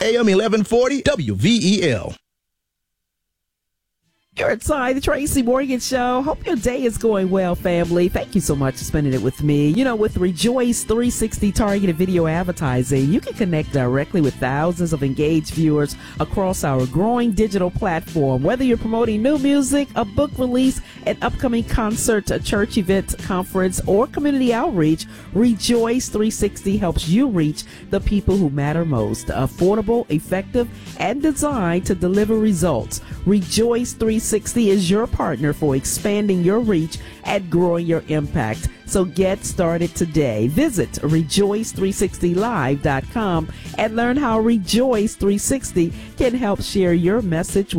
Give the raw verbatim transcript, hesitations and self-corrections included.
A M eleven forty W V E L. You're inside the Tracy Morgan Show. Hope your day is going well, family. Thank you so much for spending it with me. You know, with Rejoice three sixty targeted video advertising, you can connect directly with thousands of engaged viewers across our growing digital platform. Whether you're promoting new music, a book release, an upcoming concert, a church event, conference, or community outreach, Rejoice three sixty helps you reach the people who matter most. Affordable, effective, and designed to deliver results. Rejoice three sixty is your partner for expanding your reach and growing your impact. So get started today. Visit rejoice three sixty live dot com and learn how Rejoice three sixty can help share your message with